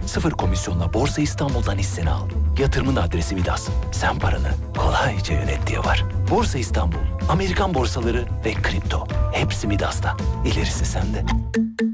Sıfır komisyonla Borsa İstanbul'dan hisseni al. Yatırımın adresi Midas. Sen paranı kolayca yönet diye var. Borsa İstanbul, Amerikan borsaları ve kripto. Hepsi Midas'ta. İlerisi sende.